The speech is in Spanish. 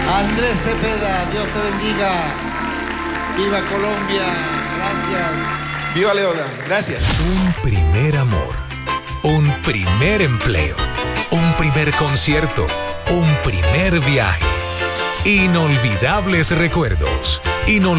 Andrés Cepeda, Dios te bendiga. Viva Colombia, gracias. Viva Leona, gracias. Un primer amor, un primer empleo, un primer concierto, un primer viaje. Inolvidables recuerdos, inolvidables.